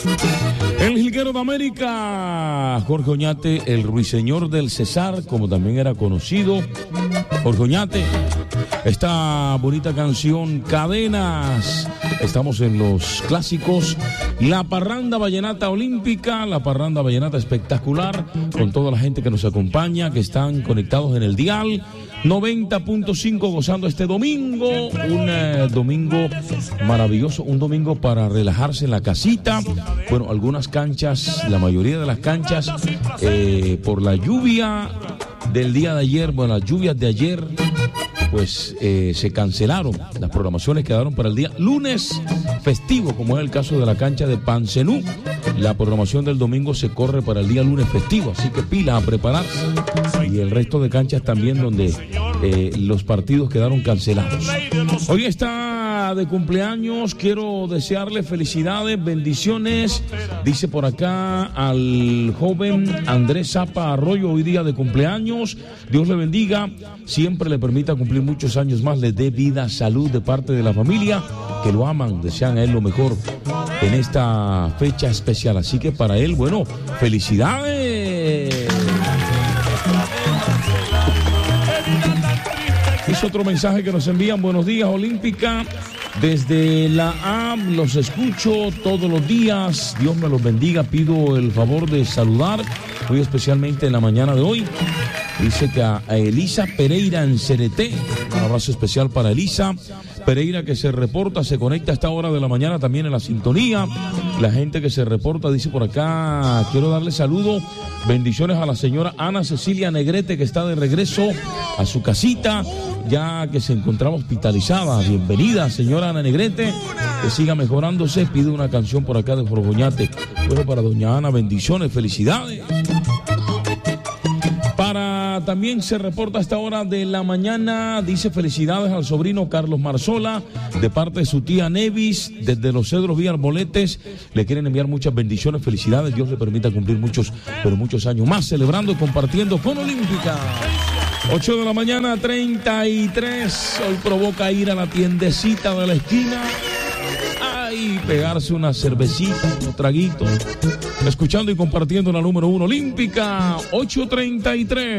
El jilguero de América, Jorge Oñate, el ruiseñor del Cesar, como también era conocido. Jorge Oñate, esta bonita canción, Cadenas. Estamos en los clásicos. La parranda vallenata olímpica, la parranda vallenata espectacular, con toda la gente que nos acompaña, que están conectados en el dial 90.5, gozando este domingo, un domingo maravilloso, un domingo para relajarse en la casita. Bueno, algunas canchas, la mayoría de las canchas, por la lluvia del día de ayer, bueno, las lluvias de ayer, pues se cancelaron. Las programaciones quedaron para el día lunes festivo, como es el caso de la cancha de Pancenú. La programación del domingo se corre para el día lunes festivo, así que pila a prepararse. Y el resto de canchas también donde los partidos quedaron cancelados. Hoy está de cumpleaños, quiero desearle felicidades, bendiciones. Dice por acá al joven Andrés Zapa Arroyo, hoy día de cumpleaños. Dios le bendiga, siempre le permita cumplir muchos años más, le dé vida, salud de parte de la familia, que lo aman, desean a él lo mejor en esta fecha especial. Así que para él, bueno, felicidades. Es otro mensaje que nos envían. Buenos días, Olímpica. Desde la app los escucho todos los días. Dios me los bendiga. Pido el favor de saludar, muy especialmente en la mañana de hoy. Dice que a Elisa Pereira en Cereté. Un abrazo especial para Elisa Pereira, que se reporta, se conecta a esta hora de la mañana también en la sintonía. La gente que se reporta dice por acá, quiero darle saludo, bendiciones a la señora Ana Cecilia Negrete, que está de regreso a su casita, ya que se encontraba hospitalizada. Bienvenida, señora Ana Negrete, que siga mejorándose. Pide una canción por acá de Jorge Oñate. Bueno, para doña Ana, bendiciones, felicidades. También se reporta a esta hora de la mañana, dice felicidades al sobrino Carlos Marzola, de parte de su tía Nevis, desde Los Cedros Vía Arboletes. Le quieren enviar muchas bendiciones, felicidades, Dios le permita cumplir muchos, pero muchos años más, celebrando y compartiendo con Olímpica. 8 de la mañana, 33, hoy provoca ir a la tiendecita de la esquina, y pegarse una cervecita, unos traguitos, escuchando y compartiendo la número 1 Olímpica, 8:33.